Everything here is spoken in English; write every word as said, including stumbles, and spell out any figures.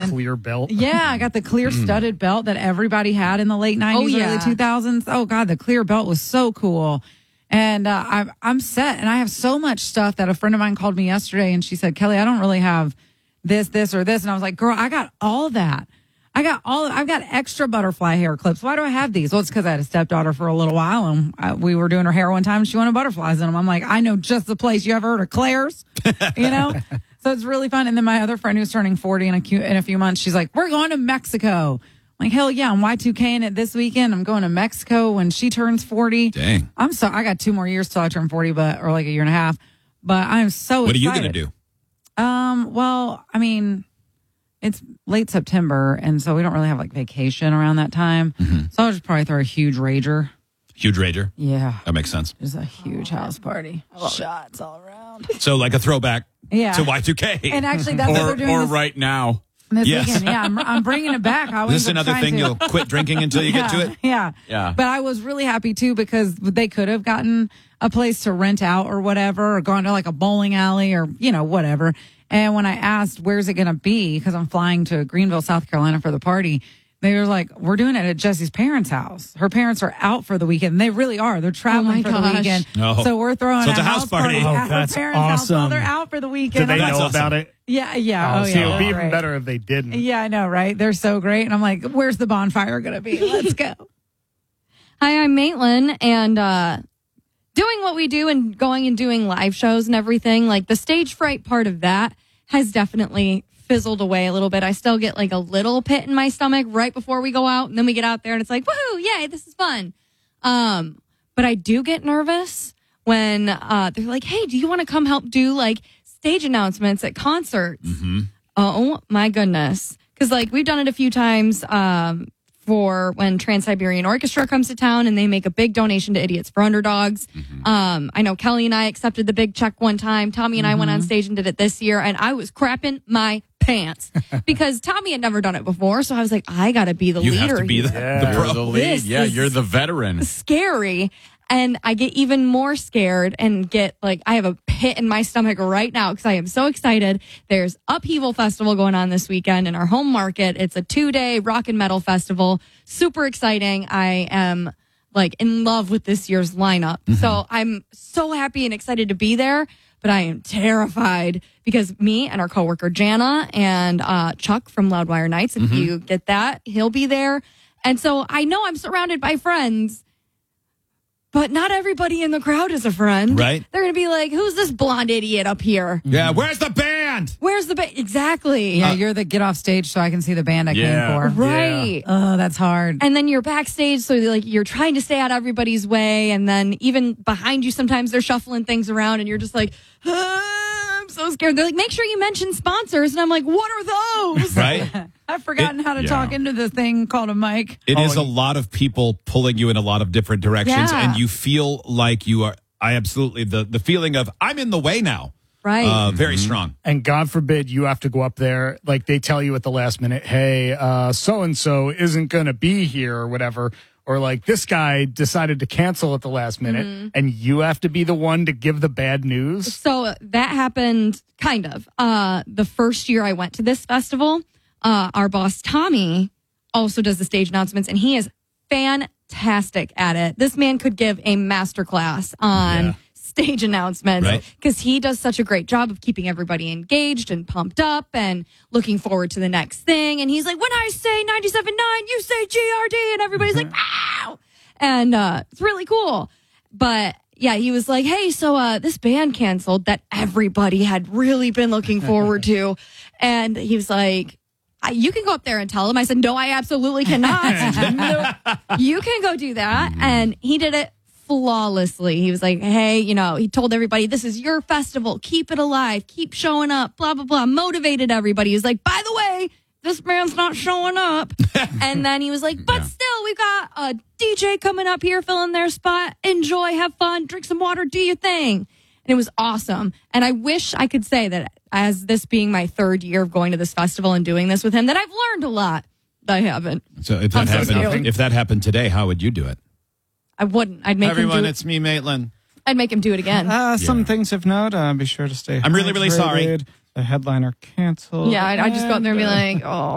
the clear belt. Yeah, I got the clear studded belt that everybody had in the late nineties, Oh, yeah. early two thousands. Oh, God, the clear belt was so cool. And uh, I'm, I'm set, and I have so much stuff that a friend of mine called me yesterday, and she said, Kelly, I don't really have this, this, or this. And I was like, girl, I got all that. I got all, I've got extra butterfly hair clips. Why do I have these? Well, it's because I had a stepdaughter for a little while, and I, we were doing her hair one time, and she wanted butterflies in them. I'm like, I know just the place. You ever heard of Claire's? You know? So it's really fun. And then my other friend who's turning forty in a, few, in a few months, she's like, we're going to Mexico. I'm like, hell yeah, I'm Y two K in it this weekend. I'm going to Mexico when she turns forty. Dang. I'm so, I got two more years till I turn forty, but, or like a year and a half. But I'm so What excited. are you going to do? Um, well, I mean, it's late September, and so we don't really have like vacation around that time. Mm-hmm. So I'll just probably throw a huge rager. Huge rager. Yeah. That makes sense. Just a huge house party. Shots all around. So like a throwback Yeah. to Y two K. And actually, that's what Or, they're doing or this, right now. this Yes. weekend. Yeah, I'm, I'm bringing it back. I Is this was another trying thing to- you'll quit drinking until you get to it? Yeah. Yeah. But I was really happy too because they could have gotten a place to rent out or whatever, or gone to like a bowling alley or, you know, whatever. And when I asked, where's it going to be? Because I'm flying to Greenville, South Carolina for the party. They were like, we're doing it at Jessie's parents' house. Her parents are out for the weekend. And they really are. They're traveling Oh, my for the gosh. weekend. Oh. So we're throwing So it's a a house party. at Oh, her that's parents' house while awesome. they're out for the Do weekend. they I'm know like, That's awesome. about it? yeah, yeah. Oh, Oh, see, yeah. it would be even Great. better if they didn't. Yeah, I know, right? They're so great. And I'm like, where's the bonfire going to be? Let's go. Hi, I'm Maitland, and uh, doing what we do and going and doing live shows and everything, like the stage fright part of that has definitely fizzled away a little bit. I still get like a little pit in my stomach right before we go out, and then we get out there and it's like, woohoo, yay, this is fun. Um, but I do get nervous when uh, they're like, hey, do you want to come help do like stage announcements at concerts? Mm-hmm. Oh my goodness. Because like we've done it a few times um, for when Trans-Siberian Orchestra comes to town and they make a big donation to Idiots for Underdogs. Mm-hmm. Um, I know Kelly and I accepted the big check one time. Tommy and I went on stage and did it this year, and I was crapping my pants because Tommy had never done it before. So I was like, I got to be the You leader have to be here. the, Yeah. the You're pro. the lead. This Yeah, is- you're the veteran. Scary. And I get even more scared and get like, I have a pit in my stomach right now because I am so excited. There's Upheaval Festival going on this weekend in our home market. It's a two day rock and metal festival. Super exciting. I am like in love with this year's lineup. Mm-hmm. So I'm so happy and excited to be there, but I am terrified because me and our coworker Jana and uh, Chuck from Loudwire Nights, if Mm-hmm. you get that, he'll be there. And so I know I'm surrounded by friends. But not everybody in the crowd is a friend. Right. They're going to be like, who's this blonde idiot up here? Yeah, where's the band? Where's the ba-? Exactly. Yeah, you're the get off stage so I can see the band I Yeah. came for. Right. Oh, that's hard. And then you're backstage, so like you're trying to stay out of everybody's way. And then even behind you, sometimes they're shuffling things around and you're just like, ah, I'm so scared. They're like, make sure you mention sponsors. And I'm like, what are those? Right? I've forgotten It- how to yeah. talk into the thing called a mic. It Oh, is a and- lot of people pulling you in a lot of different directions, Yeah. and you feel like you are. I absolutely the the feeling of I'm in the way now. Right. Uh, very strong. And God forbid you have to go up there, like they tell you at the last minute, hey, uh, so-and-so isn't going to be here or whatever. Or like this guy decided to cancel at the last minute and you have to be the one to give the bad news. So that happened kind of. Uh, the first year I went to this festival, uh, our boss Tommy also does the stage announcements, and he is fantastic at it. This man could give a masterclass on Yeah. stage announcements Right. because he does such a great job of keeping everybody engaged and pumped up and looking forward to the next thing. And he's like, when I say ninety-seven point nine, you say G R D, and everybody's like, ow! And uh, it's really cool. But yeah, he was like, hey, so uh, this band canceled that everybody had really been looking forward to. And he was like, I, you can go up there and tell him. I said, no, I absolutely cannot. No, you can go do that. And he did it flawlessly. He was like, hey, you know, he told everybody, this is your festival. Keep it alive. Keep showing up. Blah, blah, blah. Motivated everybody. He was like, by the way, this man's not showing up. And then he was like, but still, we've got a D J coming up here, filling their spot. Enjoy, have fun, drink some water, do your thing. And it was awesome. And I wish I could say that as this being my third year of going to this festival and doing this with him, that I've learned a lot. But I haven't. So if that I'm so happened, scared. if that happened today, how would you do it? I wouldn't. I'd make Everyone, him do it. it's me, Maitland. I'd make him do it again. Uh, some Yeah. things have not. Uh, be sure to stay. I'm really, really sorry. hydrated. The headliner canceled. Yeah, I'd, I'd just go out there and be like, oh.